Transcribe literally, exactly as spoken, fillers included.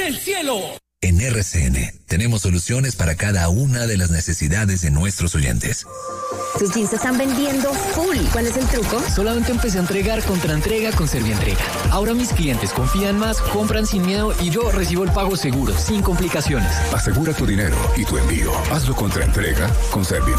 del cielo. En R C N tenemos soluciones para cada una de las necesidades de nuestros oyentes. Tus jeans se están vendiendo full. ¿Cuál es el truco? Solamente empecé a entregar contra entrega con Servientrega. Ahora mis clientes confían más, compran sin miedo y yo recibo el pago seguro, sin complicaciones. Asegura tu dinero y tu envío. Hazlo contra entrega con Servientrega.